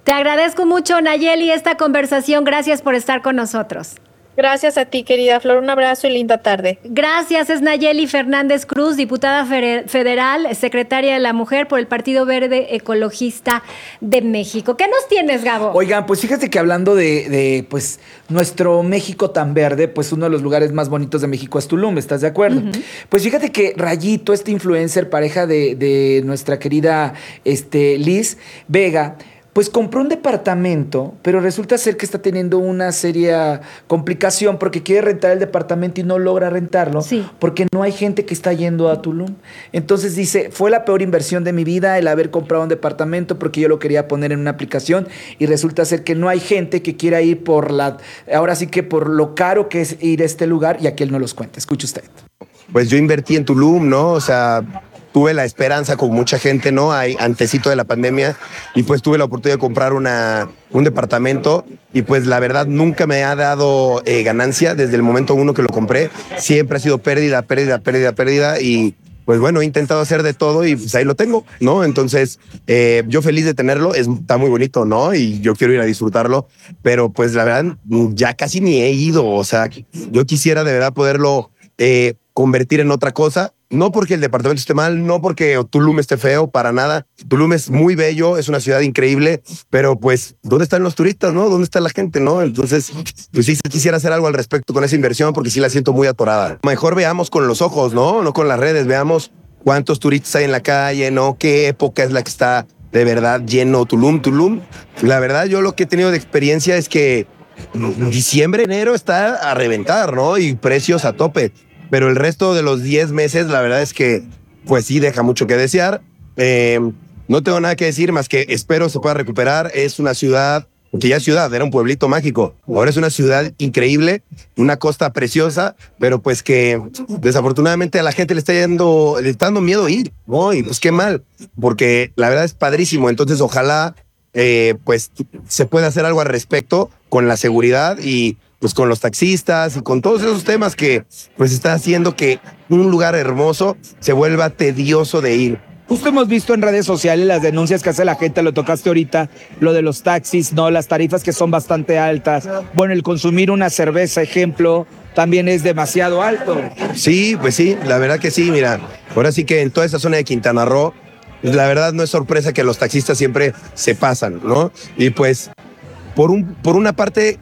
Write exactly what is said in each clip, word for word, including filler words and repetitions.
Te agradezco mucho, Nayeli, esta conversación. Gracias por estar con nosotros. Gracias a ti, querida Flor. Un abrazo y linda tarde. Gracias, es Nayeli Fernández Cruz, diputada federal, secretaria de la Mujer por el Partido Verde Ecologista de México. ¿Qué nos tienes, Gabo? Oigan, pues fíjate que hablando de, de pues, nuestro México tan verde, pues uno de los lugares más bonitos de México es Tulum, ¿estás de acuerdo? Uh-huh. Pues fíjate que Rayito, este influencer, pareja de, de nuestra querida este, Liz Vega, pues compró un departamento, pero resulta ser que está teniendo una seria complicación porque quiere rentar el departamento y no logra rentarlo, sí, porque no hay gente que está yendo a Tulum. Entonces dice, fue la peor inversión de mi vida el haber comprado un departamento porque yo lo quería poner en una aplicación y resulta ser que no hay gente que quiera ir por la, ahora sí que por lo caro que es ir a este lugar, y aquí él nos los cuenta. Escuche usted. Pues yo invertí en Tulum, ¿no? O sea, tuve la esperanza con mucha gente, ¿no? Hay antecito de la pandemia, y pues tuve la oportunidad de comprar una, un departamento, y pues la verdad nunca me ha dado eh, ganancia desde el momento uno que lo compré. Siempre ha sido pérdida, pérdida, pérdida, pérdida, y pues bueno, he intentado hacer de todo y pues ahí lo tengo, ¿no? Entonces, eh, yo feliz de tenerlo, es, está muy bonito, ¿no? Y yo quiero ir a disfrutarlo, pero pues la verdad ya casi ni he ido, o sea, yo quisiera de verdad poderlo eh, convertir en otra cosa. No porque el departamento esté mal, no porque Tulum esté feo, para nada. Tulum es muy bello, es una ciudad increíble, pero pues, ¿dónde están los turistas, no? ¿Dónde está la gente, no? Entonces, pues sí quisiera hacer algo al respecto con esa inversión porque sí la siento muy atorada. Mejor veamos con los ojos, ¿no? No con las redes, veamos cuántos turistas hay en la calle, ¿no? ¿Qué época es la que está de verdad lleno Tulum? Tulum, la verdad, yo lo que he tenido de experiencia es que diciembre, enero está a reventar, ¿no? Y precios a tope. Pero el resto de los diez meses, la verdad es que, pues sí, deja mucho que desear. Eh, no tengo nada que decir más que espero se pueda recuperar. Es una ciudad, porque ya es ciudad, era un pueblito mágico. Ahora es una ciudad increíble, una costa preciosa, pero pues que desafortunadamente a la gente le está yendo, le está dando miedo ir, ¿no? Y pues qué mal, porque la verdad es padrísimo. Entonces, ojalá, eh, pues, se pueda hacer algo al respecto con la seguridad y pues con los taxistas y con todos esos temas que pues está haciendo que un lugar hermoso se vuelva tedioso de ir. Justo hemos visto en redes sociales las denuncias que hace la gente, lo tocaste ahorita, lo de los taxis, ¿no? Las tarifas que son bastante altas. Bueno, el consumir una cerveza, ejemplo, también es demasiado alto. Sí, pues sí, la verdad que sí, mira, ahora sí que en toda esa zona de Quintana Roo, la verdad no es sorpresa que los taxistas siempre se pasan, ¿no? Y pues, por, un, por una parte,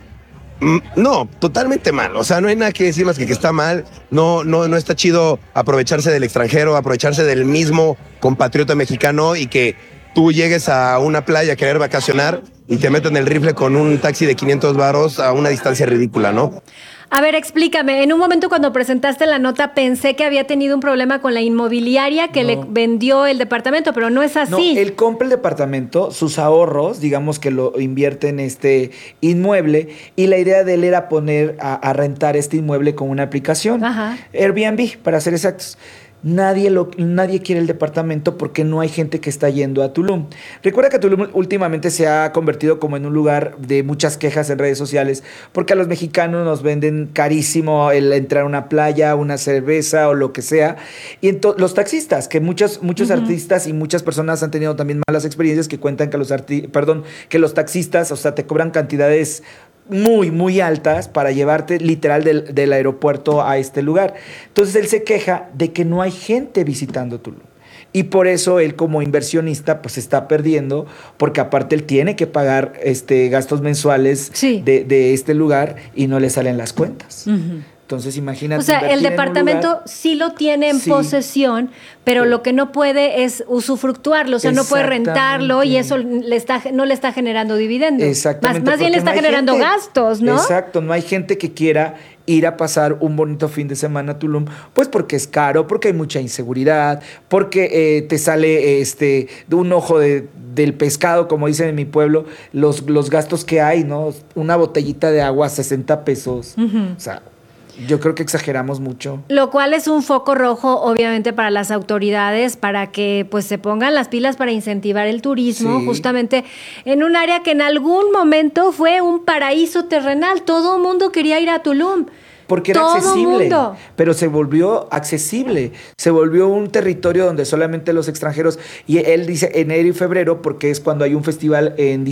no, totalmente mal. O sea, no hay nada que decir más que que está mal. No, no, no está chido aprovecharse del extranjero, aprovecharse del mismo compatriota mexicano y que tú llegues a una playa a querer vacacionar y te metan el rifle con un taxi de quinientos varos a una distancia ridícula, ¿no? A ver, explícame. En un momento cuando presentaste la nota pensé que había tenido un problema con la inmobiliaria que no. le vendió el departamento, pero no es así. No, él compra el departamento, sus ahorros, digamos que lo invierte en este inmueble, y la idea de él era poner a, a rentar este inmueble con una aplicación. Ajá. Airbnb, para ser exactos. Nadie, lo, nadie quiere el departamento porque no hay gente que está yendo a Tulum. Recuerda que Tulum últimamente se ha convertido como en un lugar de muchas quejas en redes sociales porque a los mexicanos nos venden carísimo el entrar a una playa, una cerveza o lo que sea. Y ento- los taxistas, que muchos, muchos uh-huh. artistas y muchas personas han tenido también malas experiencias que cuentan que los, arti- perdón, que los taxistas, o sea, te cobran cantidades muy, muy altas para llevarte literal del, del aeropuerto a este lugar. Entonces él se queja de que no hay gente visitando Tulum. Y por eso él como inversionista pues está perdiendo, porque aparte él tiene que pagar este, gastos mensuales sí. de, de este lugar y no le salen las cuentas. Uh-huh. Entonces, imagínate. O sea, el departamento lugar, sí lo tiene en sí, posesión, pero sí. lo que no puede es usufructuarlo, o sea, no puede rentarlo y eso le está, no le está generando dividendos. Exactamente. Más, más bien le está no generando gente, gastos, ¿no? Exacto, no hay gente que quiera ir a pasar un bonito fin de semana a Tulum, pues porque es caro, porque hay mucha inseguridad, porque eh, te sale este de un ojo de, del pescado, como dicen en mi pueblo, los, los gastos que hay, ¿no? Una botellita de agua, sesenta pesos, uh-huh. o sea, yo creo que exageramos mucho. Lo cual es un foco rojo, obviamente, para las autoridades, para que pues se pongan las pilas para incentivar el turismo, sí. justamente en un área que en algún momento fue un paraíso terrenal. Todo el mundo quería ir a Tulum. Porque era Todo accesible, mundo. pero se volvió accesible, se volvió un territorio donde solamente los extranjeros, y él dice enero y febrero porque es cuando hay un festival en